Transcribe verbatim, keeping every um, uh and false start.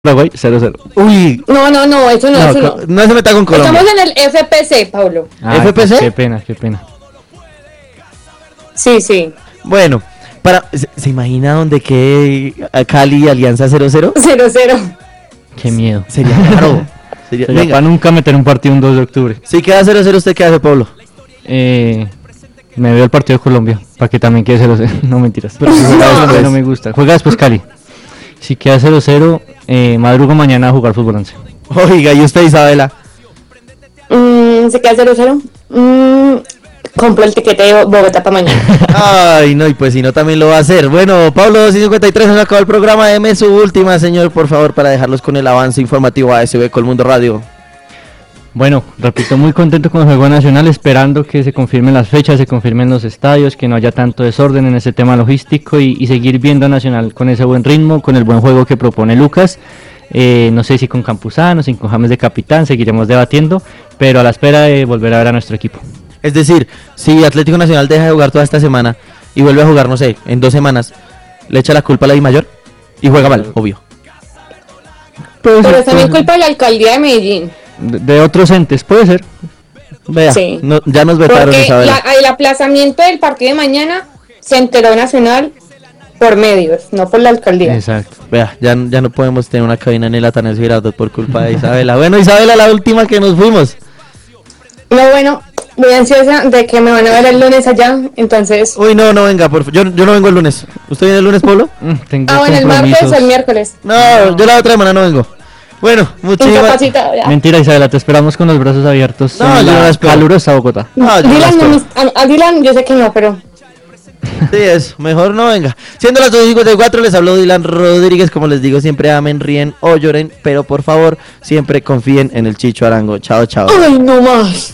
Paraguay cero cero. Uy. No, no, no, eso no, No, eso no. co- no se meta con Colombia. Estamos en el F P C, Pablo. Ay, ¿F P C? Qué pena, qué pena. Sí, sí. Bueno, para, ¿se, se imagina donde quede a Cali Alianza cero cero? Cero, cero. Qué miedo. Sería raro. Sería, Sería venga, para nunca meter un partido un dos de octubre. si queda cero cero, ¿usted qué hace, Pablo? Eh, me veo el partido de Colombia, para que también quede cero cero. No, mentiras. Pero si juega No, después. no me gusta. Juega después Cali. Si queda cero cero, eh, madrugo mañana a jugar fútbol once. Oiga, ¿y usted, Isabela? Mm, ¿Se queda cero, cero? Mm, compro el tiquete de Bogotá para mañana. Ay, no, y pues si no también lo va a hacer. Bueno, Pablo dos y cincuenta y tres, nos acabó el programa. Deme su última, señor, por favor, para dejarlos con el avance informativo A S B Colmundo Radio. Bueno, repito, muy contento con el juego nacional, esperando que se confirmen las fechas, se confirmen los estadios, que no haya tanto desorden en ese tema logístico y, y seguir viendo a Nacional con ese buen ritmo, con el buen juego que propone Lucas. Eh, no sé si con Campuzano, si con James de capitán, seguiremos debatiendo, pero a la espera de volver a ver a nuestro equipo. Es decir, si Atlético Nacional deja de jugar toda esta semana y vuelve a jugar, no sé, en dos semanas, ¿le echa la culpa a la Dimayor? Y juega mal, obvio. Puede Pero ser, es también puede ser. culpa de la alcaldía de Medellín. De, de otros entes, puede ser. Vea, Sí. no, ya nos vetaron, Porque Isabela. la- el aplazamiento del partido de mañana se enteró Nacional por medios, no por la alcaldía. Exacto. Vea, ya, ya no podemos tener una cabina en el Atanasio Girardot por culpa de Isabela. Bueno, Isabela, la última que nos fuimos. No, bueno, muy ansiosa de que me van a ver el lunes allá, entonces... Uy, no, no venga, por fa- yo, yo no vengo el lunes. ¿Usted viene el lunes, Pablo? Mm, tengo Ah, bueno, el martes compromisos. o el miércoles. No, yo la otra semana no vengo. Bueno, muchísimas... Incapacitado ya. Mentira, Isabela, te esperamos con los brazos abiertos. No, en yo no la la espero. calurosa Bogotá. No, yo no Dylan, la no espero. me- a, a Dylan yo sé que no, pero... Sí, eso, mejor no venga. Siendo las dos y cincuenta y cuatro, les habló Dylan Rodríguez. Como les digo, siempre amen, ríen o lloren, pero por favor, siempre confíen en el Chicho Arango. Chao, chao. ¡Ay, no más!